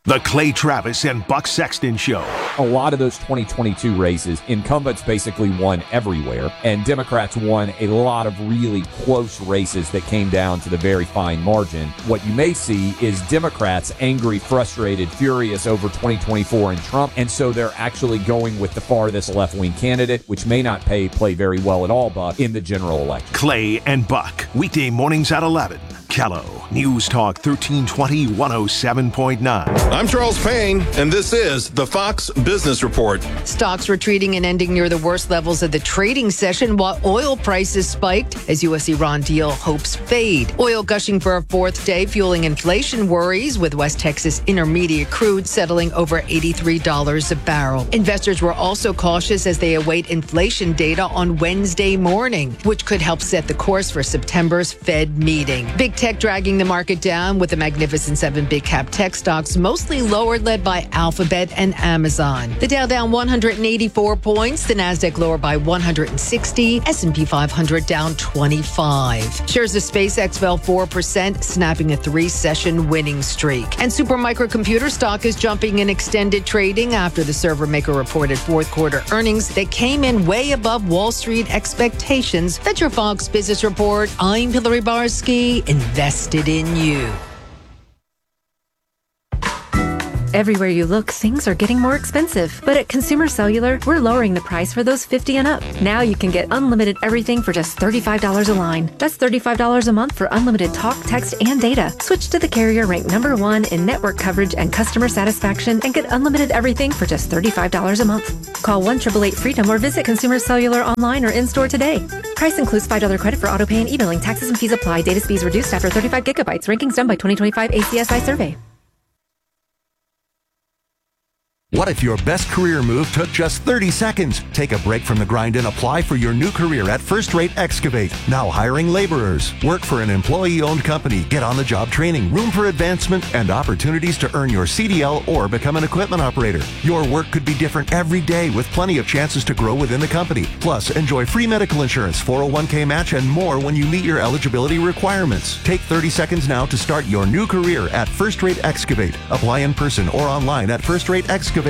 The Clay Travis and Buck Sexton Show. A lot of those 2022 races, incumbents basically won everywhere, and Democrats won a lot of really close races that came down to the very fine margin. What you may see is Democrats angry, frustrated, furious over 2024 and Trump, and so they're actually going with the farthest left-wing candidate, which may not play very well at all, Buck, in the general election. Clay and Buck, weekday mornings at 11. Kello, News Talk 1320 107.9. I'm Charles Payne, and this is the Fox Business Report. Stocks retreating and ending near the worst levels of the trading session, while oil prices spiked as U.S.-Iran deal hopes fade. Oil gushing for a fourth day, fueling inflation worries, with West Texas Intermediate crude settling over $83 a barrel. Investors were also cautious as they await inflation data on Wednesday morning, which could help set the course for September's Fed meeting. Big tech dragging the market down, with the Magnificent Seven big cap tech stocks mostly lower, led by Alphabet and Amazon. The Dow down 184 points, the Nasdaq lower by 160, S&P 500 down 25. Shares of SpaceX fell 4%, snapping a 3-session winning streak. And Supermicro computer stock is jumping in extended trading after the server maker reported fourth quarter earnings that came in way above Wall Street expectations. That's your Fox Business Report. I'm Hillary Barsky, invested in you. Everywhere you look, things are getting more expensive. But at Consumer Cellular, we're lowering the price for those 50 and up. Now you can get unlimited everything for just $35 a line. That's $35 a month for unlimited talk, text, and data. Switch to the carrier ranked #1 in network coverage and customer satisfaction and get unlimited everything for just $35 a month. Call 1-888-FREEDOM or visit Consumer Cellular online or in-store today. Price includes $5 credit for autopay and e-billing. Taxes and fees apply. Data speeds reduced after 35 gigabytes. Rankings done by 2025 ACSI survey. What if your best career move took just 30 seconds? Take a break from the grind and apply for your new career at First Rate Excavate. Now hiring laborers. Work for an employee-owned company. Get on-the-job training, room for advancement, and opportunities to earn your CDL or become an equipment operator. Your work could be different every day with plenty of chances to grow within the company. Plus, enjoy free medical insurance, 401k match, and more when you meet your eligibility requirements. Take 30 seconds now to start your new career at First Rate Excavate. Apply in person or online at firstrateexcavate.com.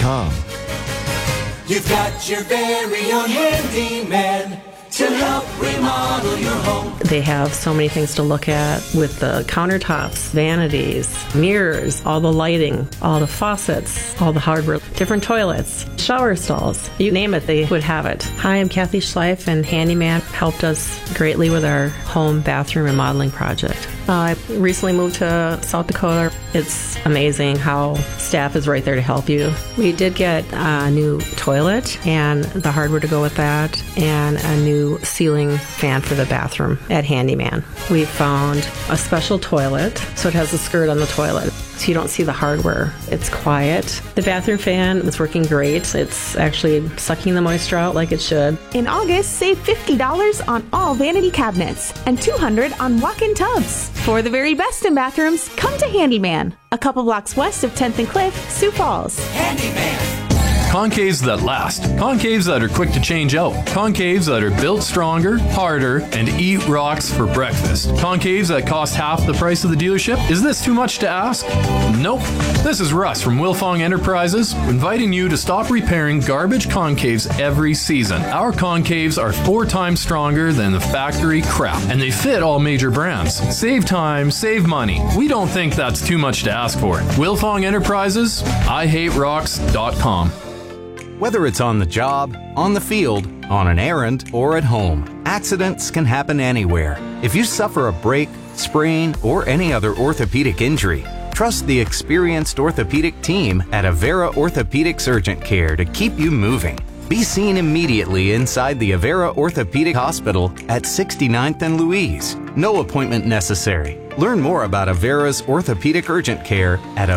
You've got your very own handyman to help remodel your home. They have so many things to look at with the countertops, vanities, mirrors, all the lighting, all the faucets, all the hardware, different toilets, shower stalls. You name it, they would have it. Hi, I'm Kathy Schleif, and Handyman helped us greatly with our home bathroom remodeling project. I recently moved to South Dakota. It's amazing how staff is right there to help you. We did get a new toilet and the hardware to go with that, and a new ceiling fan for the bathroom at Handyman. We found a special toilet, so it has a skirt on the toilet, so you don't see the hardware. It's quiet. The bathroom fan is working great. It's actually sucking the moisture out like it should. In August, save $50 on all vanity cabinets and $200 on walk-in tubs. For the very best in bathrooms, come to Handyman, a couple blocks west of 10th and Cliff, Sioux Falls. Handyman. Concaves that last. Concaves that are quick to change out. Concaves that are built stronger, harder, and eat rocks for breakfast. Concaves that cost half the price of the dealership. Is this too much to ask? Nope. This is Russ from Wilfong Enterprises, inviting you to stop repairing garbage concaves every season. Our concaves are 4 times stronger than the factory crap, and they fit all major brands. Save time, save money. We don't think that's too much to ask for. Wilfong Enterprises, IHateRocks.com. Whether it's on the job, on the field, on an errand, or at home, accidents can happen anywhere. If you suffer a break, sprain, or any other orthopedic injury, trust the experienced orthopedic team at Avera Orthopedics Urgent Care to keep you moving. Be seen immediately inside the Avera Orthopedic Hospital at 69th and Louise. No appointment necessary. Learn more about Avera's Orthopedic Urgent Care at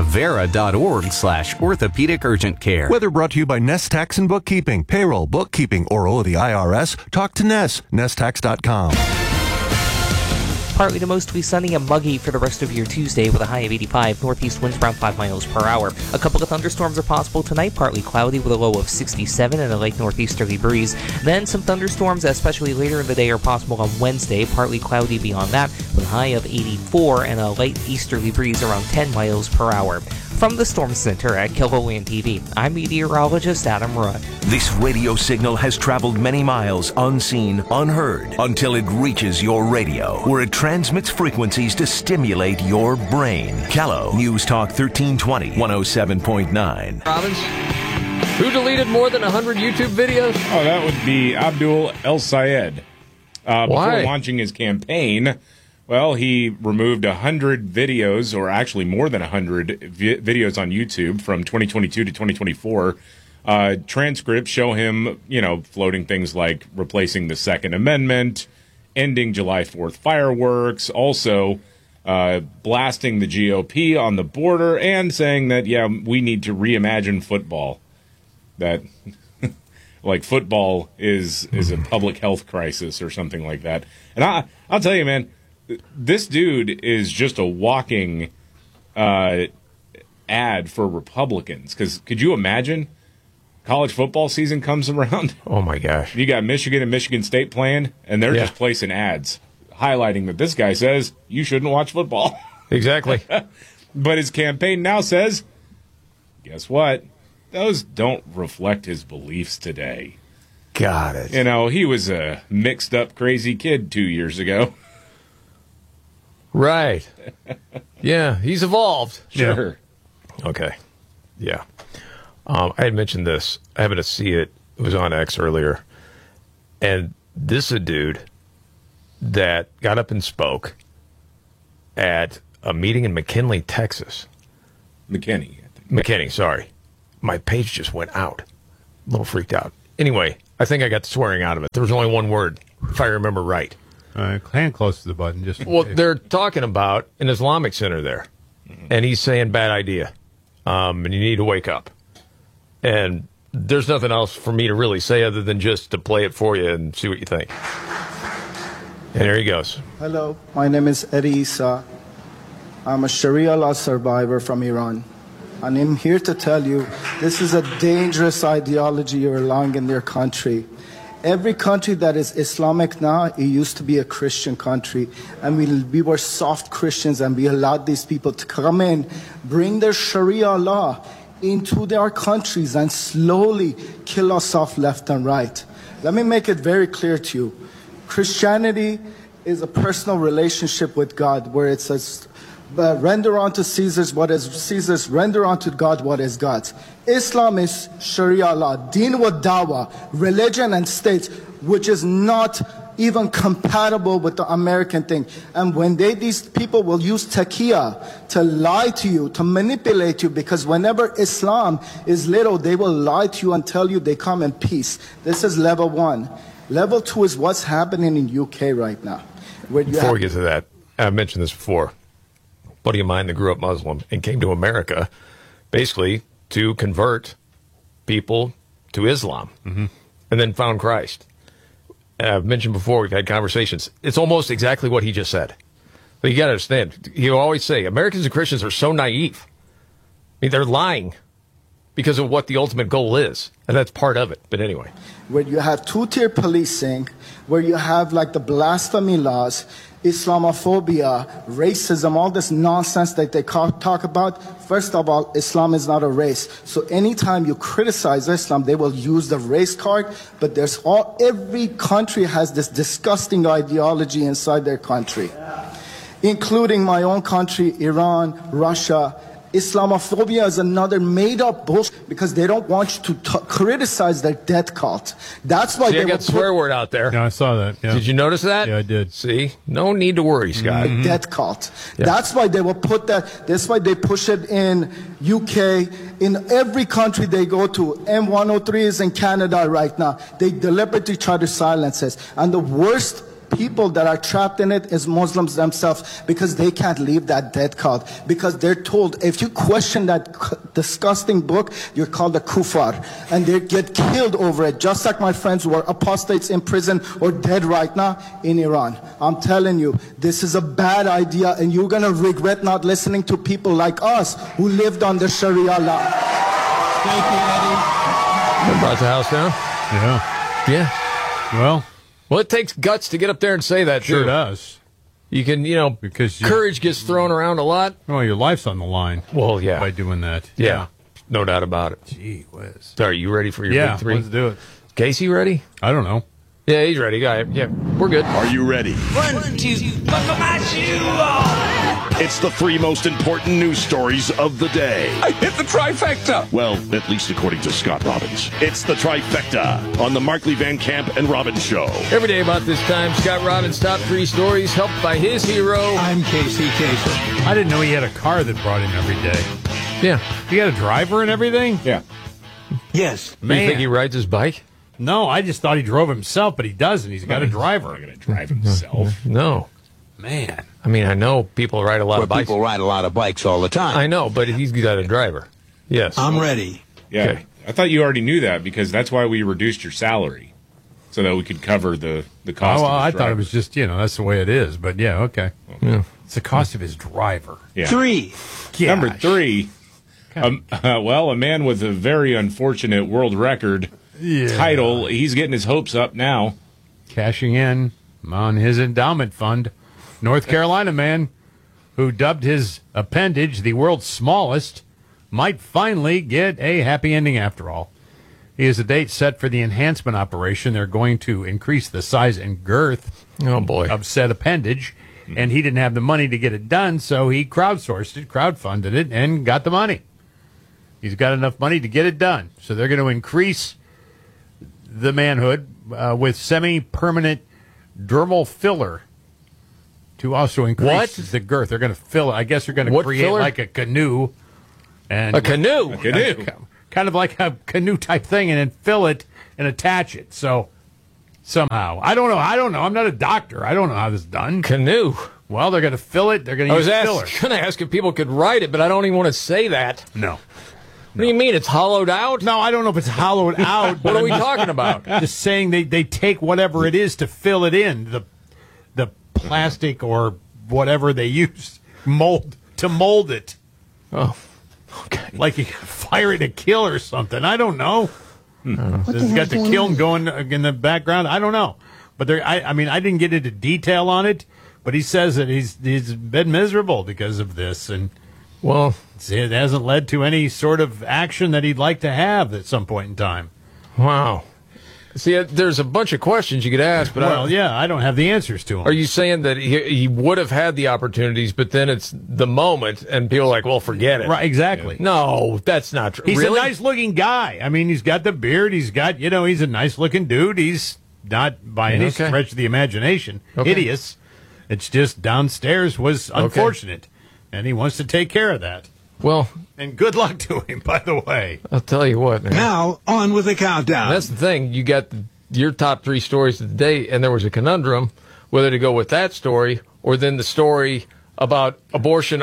avera.org/orthopedic urgent care. Weather brought to you by Nest Tax and Bookkeeping. Payroll, bookkeeping, or owe the IRS? Talk to Ness. nesttax.com. Partly to mostly sunny and muggy for the rest of your Tuesday with a high of 85. Northeast winds around 5 miles per hour. A couple of thunderstorms are possible tonight. Partly cloudy with a low of 67 and a light northeasterly breeze. Then some thunderstorms, especially later in the day, are possible on Wednesday. Partly cloudy beyond that with a high of 84 and a light easterly breeze around 10 miles per hour. From the Storm Center at KILOLAND TV, I'm meteorologist Adam Rudd. This radio signal has traveled many miles unseen, unheard, until it reaches your radio, where it transmits frequencies to stimulate your brain. Callow, News Talk 1320, 107.9. Robbins, who deleted more than 100 YouTube videos? Oh, that would be Abdul El Sayed. Before launching his campaign, well, he removed 100 videos, or actually more than 100 videos on YouTube from 2022 to 2024. Transcripts show him, floating things like replacing the Second Amendment, ending July 4th fireworks, also blasting the GOP on the border, and saying that, we need to reimagine football. That, like, football is a public health crisis or something like that. And I'll tell you, man, this dude is just a walking ad for Republicans. Because could you imagine college football season comes around? Oh, my gosh. You got Michigan and Michigan State playing, and they're just placing ads highlighting that this guy says you shouldn't watch football. Exactly. But his campaign now says, guess what? Those don't reflect his beliefs today. Got it. He was a mixed up, crazy kid 2 years ago. Right. Yeah, he's evolved. Sure. Yeah. Okay. Yeah. I had mentioned this. I happened to see it. It was on X earlier. And this is a dude that got up and spoke at a meeting in McKinley, Texas. McKinney, sorry. My page just went out. A little freaked out. Anyway, I think I got the swearing out of it. There was only one word, if I remember right. Hand close to the button. They're talking about an Islamic center there. And he's saying, bad idea. And you need to wake up. And there's nothing else for me to really say other than just to play it for you and see what you think. And here he goes. Hello, my name is Eddie Issa. I'm a Sharia law survivor from Iran. And I'm here to tell you, this is a dangerous ideology you're allowing in their country. Every country that is Islamic now, it used to be a Christian country. And we were soft Christians, and we allowed these people to come in, bring their Sharia law into their countries, and slowly kill us off left and right. Let me make it very clear to you. Christianity is a personal relationship with God, where it says, render unto Caesar's what is Caesar's, render unto God what is God's. Islam is Sharia law, deen wa dawah, religion and state, which is not even compatible with the American thing. And when these people will use taqiyya to lie to you, to manipulate you, because whenever Islam is little, they will lie to you and tell you they come in peace. This is level 1. Level 2 is what's happening in UK right now. Before we get to that, I've mentioned this before. A buddy of mine that grew up Muslim and came to America basically to convert people to Islam and then found Christ. I've mentioned before, we've had conversations. It's almost exactly what he just said. But you got to understand, he'll always say, Americans and Christians are so naive. I mean, they're lying because of what the ultimate goal is. And that's part of it. But anyway. Where you have two-tier policing, where you have like the blasphemy laws, Islamophobia, racism, all this nonsense that they talk about. First of all, Islam is not a race. So anytime you criticize Islam, they will use the race card. But every country has this disgusting ideology inside their country, including my own country, Iran, Russia. Islamophobia is another made-up bullshit because they don't want you to criticize their death cult. That's why they got swear word out there. Yeah, I saw that. Yeah. Did you notice that? Yeah, I did. See? No need to worry, Scott. Death cult. Yeah. That's why they will put that. That's why they push it in UK. In every country they go to. M103 is in Canada right now. They deliberately try to silence us. And the worst people that are trapped in it is Muslims themselves, because they can't leave that death cult, because they're told if you question that disgusting book, you're called a kuffar, and they get killed over it, just like my friends who are apostates in prison or dead right now in Iran. I'm telling you, this is a bad idea, and you're gonna regret not listening to people like us who lived under Sharia law. Thank you, Eddie. That brought the house down. Yeah. Well, it takes guts to get up there and say that. Sure does. You can, because courage gets thrown around a lot. Well, your life's on the line. Well, yeah. By doing that. Yeah. No doubt about it. Gee whiz. So are you ready for your big three? Let's do it. Casey ready? I don't know. Yeah, he's ready. Yeah, we're good. Are you ready? 1, 2, buckle my shoe on. It's the 3 most important news stories of the day. I hit the trifecta. Well, at least according to Scott Robbins. It's the trifecta on the Markley Van Camp and Robbins Show. Every day about this time, Scott Robbins' top 3 stories, helped by his hero. I'm Casey Kasem. I didn't know he had a car that brought him every day. Yeah. He had a driver and everything? Yeah. Yes. Do you think he rides his bike? No, I just thought he drove himself, but he doesn't. He's got a driver. He's not going to drive himself. No. Man. I mean, I know people ride a lot of bikes. People ride a lot of bikes all the time. I know, but he's got a driver. Yes. I'm ready. Yeah. Okay. I thought you already knew that because that's why we reduced your salary so that we could cover the cost. Oh, well, of I his thought it driver. was just, that's the way it is. But yeah, okay. Yeah. It's the cost of his driver. Yeah. 3. Gosh. Number 3. A man with a very unfortunate world record title. He's getting his hopes up now. Cashing in on his endowment fund. North Carolina man who dubbed his appendage the world's smallest might finally get a happy ending after all. He has a date set for the enhancement operation. They're going to increase the size and girth of said appendage, and he didn't have the money to get it done, so he crowdfunded it, and got the money. He's got enough money to get it done, so they're going to increase the manhood with semi-permanent dermal filler to also increase the girth. They're going to fill it. I guess they're going to create filler? like a canoe. And A canoe? Kind of like a canoe type thing, and then fill it and attach it. So somehow. I don't know. I'm not a doctor. I don't know how this is done. Canoe. Well, they're going to fill it. They're going to use filler. I was going to ask if people could ride it, but I don't even want to say that. No. What do you mean? It's hollowed out? No, I don't know if it's hollowed out. What are we talking about? Just saying they take whatever it is to fill it in, the plastic or whatever they use to mold it. Oh, okay. Like you fire it to kill or something. I don't know. It's got the kiln going in the background. I don't know. But I mean, I didn't get into detail on it, but he says that he's been miserable because of this, and well, it hasn't led to any sort of action that he'd like to have at some point in time. Wow. See, there's a bunch of questions you could ask, but I don't have the answers to them. Are you saying that he would have had the opportunities, but then it's the moment, and people are like, well, forget it. Right, exactly. No, that's not true. He's really? a nice-looking guy. I mean, he's got the beard. He's got, he's a nice-looking dude. He's not, by any stretch of the imagination, hideous. It's just downstairs was unfortunate, and he wants to take care of that. Well, and good luck to him, by the way. I'll tell you what. Man. Now, on with the countdown. That's the thing. You got your top 3 stories of the day, and there was a conundrum whether to go with that story or then the story about abortion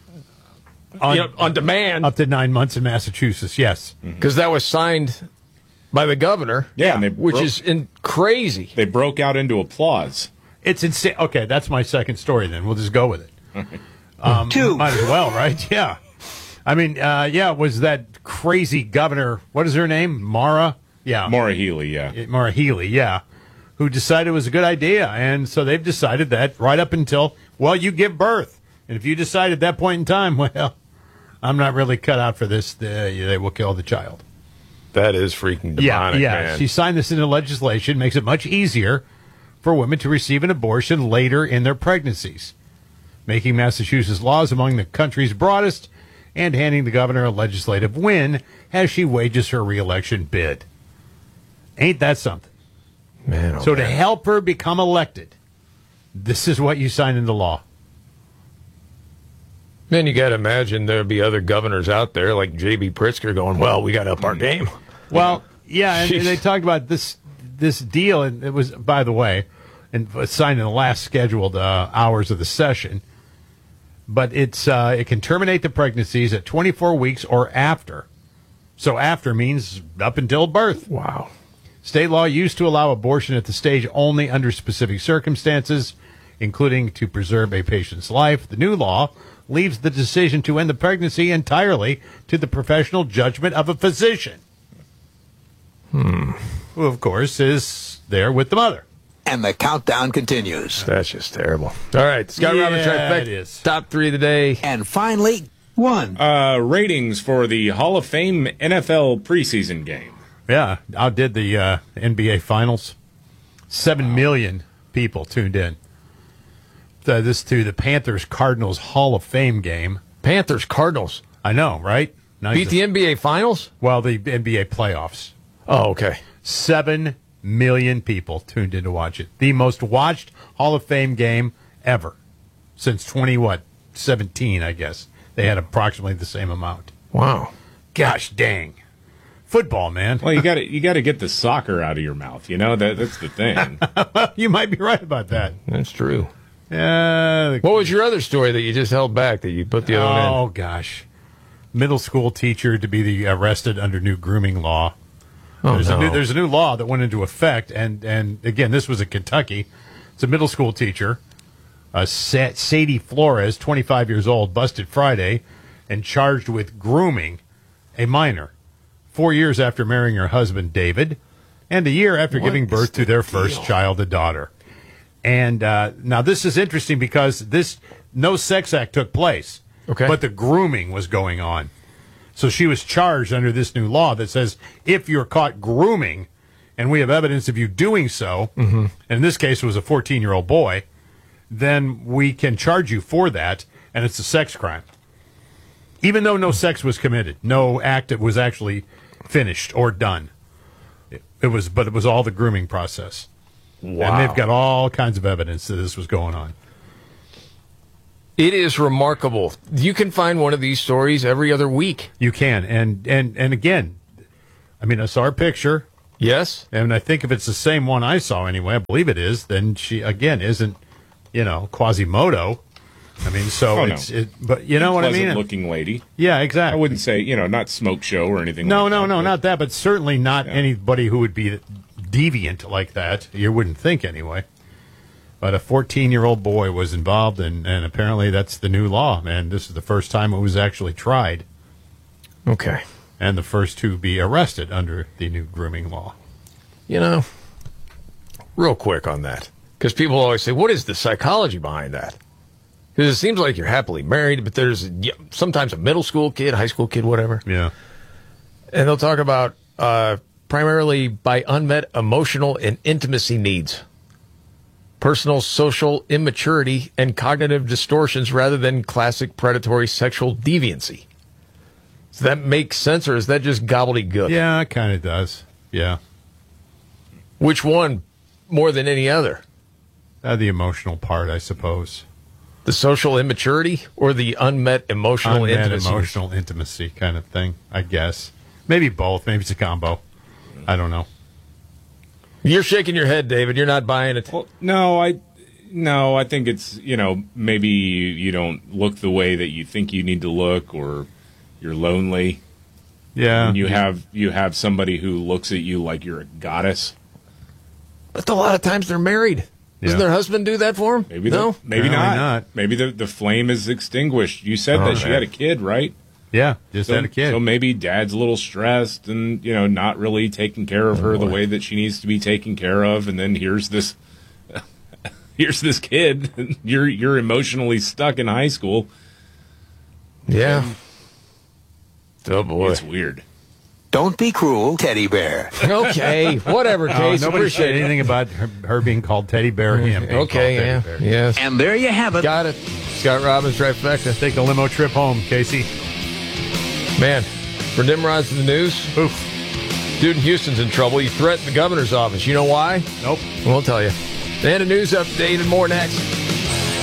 on demand. Up to 9 months in Massachusetts, yes. Because that was signed by the governor, which is crazy. They broke out into applause. It's insane. Okay, that's my second story then. We'll just go with it. 2. Might as well, right? Yeah. I mean, it was that crazy governor, what is her name? Maura? Yeah. Maura Healey, yeah. Maura Healey, yeah. Who decided it was a good idea. And so they've decided that right up until, you give birth. And if you decide at that point in time, I'm not really cut out for this, they will kill the child. That is freaking demonic, man. She signed this into legislation, makes it much easier for women to receive an abortion later in their pregnancies, making Massachusetts laws among the country's broadest and handing the governor a legislative win as she wages her reelection bid. Ain't that something? Man, to help her become elected, this is what you sign into law. Then you got to imagine there'll be other governors out there like J.B. Pritzker going, we got to up our game. Well, yeah, and they talked about this deal, and it was, by the way, and was signed in the last scheduled hours of the session. But it can terminate the pregnancies at 24 weeks or after. So after means up until birth. Wow. State law used to allow abortion at the stage only under specific circumstances, including to preserve a patient's life. The new law leaves the decision to end the pregnancy entirely to the professional judgment of a physician. Who, of course, is there with the mother. and the countdown continues. That's just terrible. All right, Scott Robbins trifecta. It is. Top 3 of the day. And finally, one. Ratings for the Hall of Fame NFL preseason game. Yeah, outdid the NBA Finals. 7 million people tuned in. This to the Panthers-Cardinals Hall of Fame game. Panthers-Cardinals. I know, right? Nice. Beat the NBA Finals? Well, the NBA playoffs. Oh, okay. 7 million people tuned in to watch it. The most watched Hall of Fame game ever since 2017, I guess. They had approximately the same amount. Wow. Gosh dang. Football, man. Well, you got to get the soccer out of your mouth. You know, that's the thing. You might be right about that. That's true. Yeah. What was your other story that you just held back that you put the other one in? Oh, gosh. Middle school teacher to be arrested under new grooming law. Oh, there's a new law that went into effect, and again, this was in Kentucky. It's a middle school teacher, Sadie Flores, 25 years old, busted Friday and charged with grooming a minor 4 years after marrying her husband, David, and a year after giving birth to their first child, a daughter. And now this is interesting because no sex act took place, but the grooming was going on. So she was charged under this new law that says if you're caught grooming, and we have evidence of you doing so, and in this case it was a 14-year-old boy, then we can charge you for that, and it's a sex crime. Even though no sex was committed, no act that was actually finished or done. It was all the grooming process. Wow. And they've got all kinds of evidence that this was going on. It is remarkable. You can find one of these stories every other week. You can. And again, I mean, I saw her picture. Yes. And I think if it's the same one I saw anyway, I believe it is, then she, again, isn't, Quasimodo. I mean, so but you know what I mean? Looking lady. Yeah, exactly. I wouldn't say, not smoke show or anything No, like that. No, not that, but certainly not anybody who would be deviant like that. You wouldn't think anyway. But a 14-year-old boy was involved, and apparently that's the new law, man. This is the first time it was actually tried. Okay. And the first to be arrested under the new grooming law. Real quick on that, because people always say, what is the psychology behind that? Because it seems like you're happily married, but there's sometimes a middle school kid, high school kid, whatever. Yeah. And they'll talk about primarily by unmet emotional and intimacy needs, personal social immaturity, and cognitive distortions rather than classic predatory sexual deviancy. Does that make sense, or is that just gobbledygook? Yeah, it kind of does. Yeah. Which one more than any other? The emotional part, I suppose. The social immaturity or the unmet emotional intimacy? Emotional intimacy kind of thing, I guess. Maybe both. Maybe it's a combo. I don't know. You're shaking your head, David. You're not buying it. Well, no, I think it's, maybe you don't look the way that you think you need to look, or you're lonely. Yeah. And you have somebody who looks at you like you're a goddess. But a lot of times they're married. Doesn't their husband do that for them? Maybe no. Maybe not. Maybe the flame is extinguished. You said that she had a kid, right? Yeah, just had a kid. So maybe dad's a little stressed and, not really taking care of her the way that she needs to be taken care of. And then here's this kid. You're emotionally stuck in high school. Yeah. Oh, boy. It's weird. Don't be cruel, Teddy Bear. Okay, whatever, Case. Nobody said anything about her being called Teddy Bear or him being called Teddy Bear. Yes. And there you have it. Got it. Scott Robbins, trifecta. Take a limo trip home, Casey. Man, for Nimrod's in the news, dude in Houston's in trouble. He threatened the governor's office. You know why? Nope. We'll tell you. And a news update and more next.